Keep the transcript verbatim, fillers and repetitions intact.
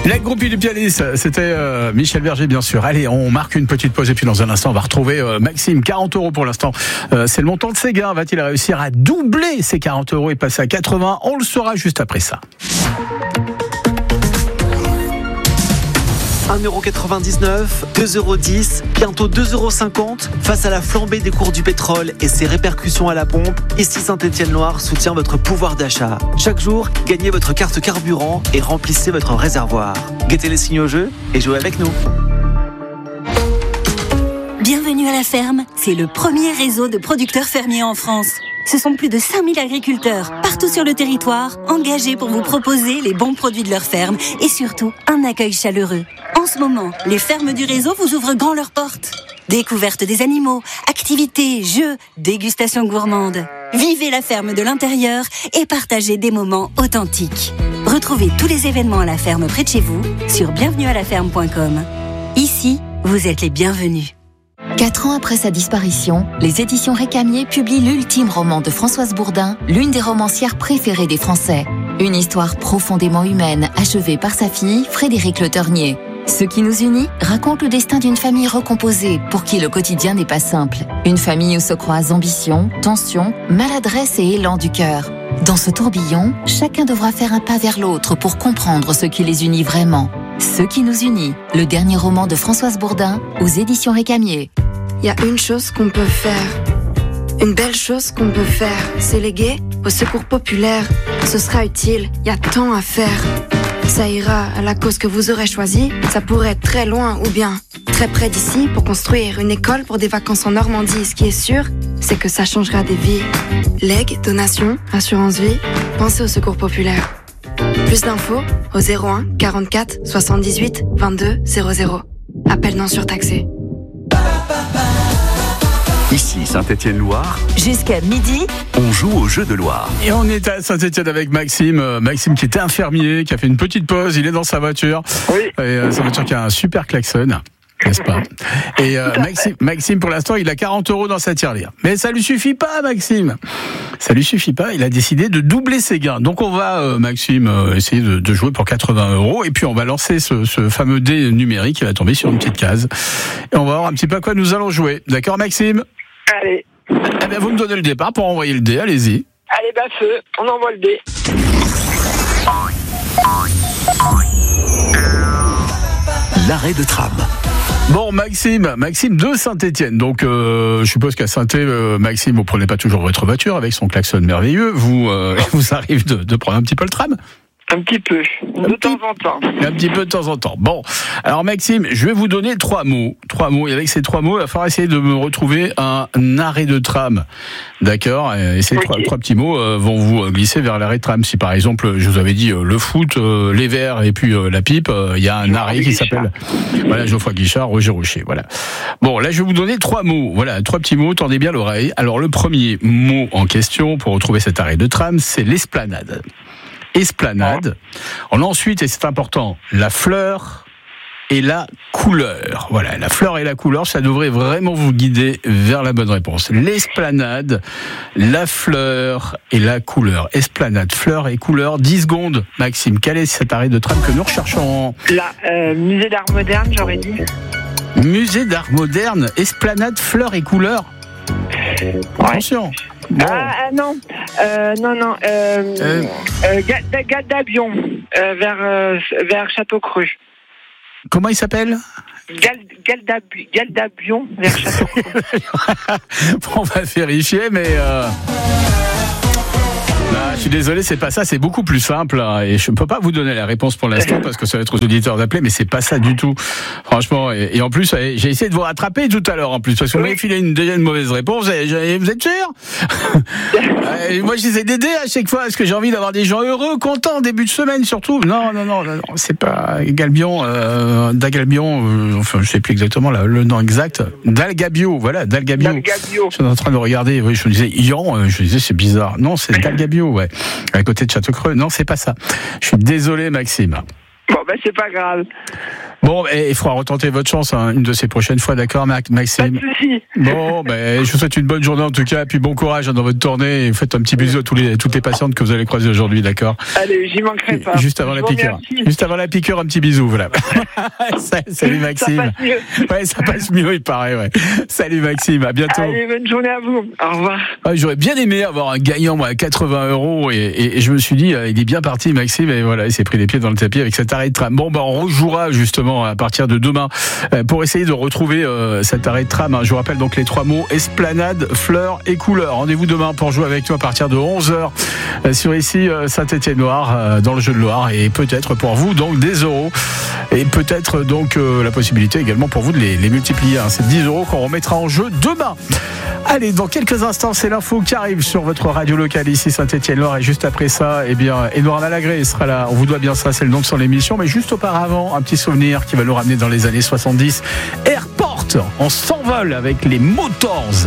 La groupie du pianiste, c'était euh, Michel Berger, bien sûr. Allez, on marque une petite pause et puis dans un instant, on va retrouver euh, Maxime. quarante euros pour l'instant. Euh, c'est le montant de ses gains. Va-t-il réussir à doubler ces quarante euros et passer à quatre-vingts? On le saura juste après ça. un euro quatre-vingt-dix-neuf, deux euros dix, bientôt deux euros cinquante. Face à la flambée des cours du pétrole et ses répercussions à la pompe, ici Saint-Étienne-Loire soutient votre pouvoir d'achat. Chaque jour, gagnez votre carte carburant et remplissez votre réservoir. Guettez les signes au jeu et jouez avec nous. Bienvenue à la ferme, c'est le premier réseau de producteurs fermiers en France. Ce sont plus de cinq mille agriculteurs, partout sur le territoire, engagés pour vous proposer les bons produits de leur ferme et surtout un accueil chaleureux. En ce moment, les fermes du réseau vous ouvrent grand leurs portes. Découverte des animaux, activités, jeux, dégustation gourmande. Vivez la ferme de l'intérieur et partagez des moments authentiques. Retrouvez tous les événements à la ferme près de chez vous sur bienvenue à la ferme point com. Ici, vous êtes les bienvenus. Quatre ans après sa disparition, les éditions Récamier publient l'ultime roman de Françoise Bourdin, l'une des romancières préférées des Français. Une histoire profondément humaine, achevée par sa fille, Frédérique Le Ternier. Ce qui nous unit raconte le destin d'une famille recomposée, pour qui le quotidien n'est pas simple. Une famille où se croisent ambition, tension, maladresse et élan du cœur. Dans ce tourbillon, chacun devra faire un pas vers l'autre pour comprendre ce qui les unit vraiment. Ce qui nous unit, le dernier roman de Françoise Bourdin, aux éditions Récamier. Il y a une chose qu'on peut faire, une belle chose qu'on peut faire, c'est léguer au secours populaire. Ce sera utile, il y a tant à faire. Ça ira à la cause que vous aurez choisie, ça pourrait être très loin ou bien très près d'ici pour construire une école pour des vacances en Normandie. Ce qui est sûr, c'est que ça changera des vies. Legs, donations, assurance vie, pensez au secours populaire. Plus d'infos au zéro un quarante-quatre soixante-dix-huit vingt-deux zéro zéro. Appel non surtaxé. Ici Saint-Étienne-Loire. Jusqu'à midi, On joue au jeu de Loire. Et on est à Saint-Étienne avec Maxime. Euh, Maxime qui était infirmier, qui a fait une petite pause. Il est dans sa voiture. Oui. Et euh, sa voiture qui a un super klaxon. N'est-ce pas? Et euh, Maxime, Maxime, pour l'instant, il a quarante euros dans sa tirelire. Mais ça lui suffit pas, Maxime. Ça lui suffit pas. Il a décidé de doubler ses gains. Donc on va, euh, Maxime, euh, essayer de, de jouer pour quatre-vingts euros. Et puis on va lancer ce, ce fameux dé numérique qui va tomber sur une petite case. Et on va voir un petit peu à quoi nous allons jouer. D'accord, Maxime? Allez. Eh bien, vous me donnez le départ pour envoyer le dé. Allez-y. Allez, bah feu, on envoie le dé. L'arrêt de tram. Bon, Maxime, Maxime de Saint-Étienne. Donc, euh, je suppose qu'à Saint-Étienne, euh, Maxime, vous prenez pas toujours votre voiture avec son klaxon merveilleux. Vous, euh, vous arrive de, de prendre un petit peu le tram? Un petit peu, de temps en temps. Un petit peu de temps en temps. Bon, alors Maxime, je vais vous donner trois mots. Trois mots. Et avec ces trois mots, il va falloir essayer de me retrouver un arrêt de tram. D'accord? Et ces okay. trois, trois petits mots euh, vont vous glisser vers l'arrêt de tram. Si par exemple, je vous avais dit euh, le foot, euh, les verts et puis euh, la pipe, il euh, y a un Geoffroy arrêt qui s'appelle voilà, Geoffroy Guichard, Roger Rocher. Voilà. Bon, là, je vais vous donner trois mots. Voilà, trois petits mots. Tendez bien l'oreille. Alors, le premier mot en question pour retrouver cet arrêt de tram, c'est l'esplanade. Esplanade. On a ensuite, et c'est important, la fleur et la couleur. Voilà, la fleur et la couleur, ça devrait vraiment vous guider vers la bonne réponse. L'esplanade, la fleur et la couleur. Esplanade, fleur et couleur. dix secondes, Maxime. Quel est cet arrêt de tram que nous recherchons? La euh, musée d'art moderne, j'aurais dit. Musée d'art moderne, esplanade, fleur et couleur. Ouais. Attention. Bon. Ah, ah non, euh, non, non, euh, euh... euh Gare d'Avion, euh, vers, euh, vers Château-Creux. Comment il s'appelle? Gare d'Avion, vers Château-Creux. On va vérifier, mais... Euh... Ah, je suis désolé, c'est pas ça, c'est beaucoup plus simple hein, et je peux pas vous donner la réponse pour l'instant parce que ça va être aux auditeurs d'appeler, mais c'est pas ça du tout, franchement. Et, et en plus, j'ai essayé de vous rattraper tout à l'heure en plus parce que vous m'avez filé une deuxième mauvaise réponse. Et, et, vous êtes sûr? Et moi, j'essaie d'aider à chaque fois parce que j'ai envie d'avoir des gens heureux, contents, début de semaine surtout. Non, non, non, non c'est pas Galbion, euh, Dagalbion, euh, enfin, je sais plus exactement là, le nom exact. Dalgabio, voilà, Dalgabio. Dalgabio. Je suis en train de regarder, oui, je me disais Ian, euh, je me disais c'est bizarre. Non, c'est Dalgabio, ouais. À côté de Château-Creux. Non, c'est pas ça. Je suis désolé, Maxime. Bon, bah c'est pas grave. Bon, et il faudra retenter votre chance hein, une de ces prochaines fois, d'accord, Maxime? Pas de soucis. Bon, ben, je vous souhaite une bonne journée en tout cas, et puis bon courage dans votre tournée, et faites un petit bisou à tous les, toutes les patientes que vous allez croiser aujourd'hui, d'accord? Allez, j'y manquerai pas. Juste avant Je la piqûre. remercie. Juste avant la piqûre, un petit bisou, voilà. Salut Maxime. Ça passe mieux. Ouais, ça passe mieux, il paraît, ouais. Salut Maxime, à bientôt. Allez, bonne journée à vous. Au revoir. Ah, j'aurais bien aimé avoir un gagnant, moi, à quatre-vingts euros, et, et, et je me suis dit, euh, il est bien parti, Maxime, et voilà, il s'est pris les pieds dans le tapis avec cet arrêt de tram. Bon, ben, on rejouera, justement, à partir de demain, euh, pour essayer de retrouver euh, cet arrêt de tram. Je vous rappelle donc les trois mots, esplanade, fleurs et couleurs. Rendez-vous demain pour jouer avec nous à partir de onze heures euh, sur ici, euh, Saint-Étienne-Loire, euh, dans le jeu de Loire, et peut-être pour vous, donc, des euros, et peut-être, donc, euh, la possibilité également pour vous de les, les multiplier. Hein. C'est dix euros qu'on remettra en jeu demain. Allez, dans quelques instants, c'est l'info qui arrive sur votre radio locale ici, Saint-Étienne-Loire, et juste après ça, eh bien, Édouard Malagré sera là. On vous doit bien ça, c'est le nom de son émission, mais juste auparavant, un petit souvenir qui va nous ramener dans les années soixante-dix. Airport, on s'envole avec les Motors.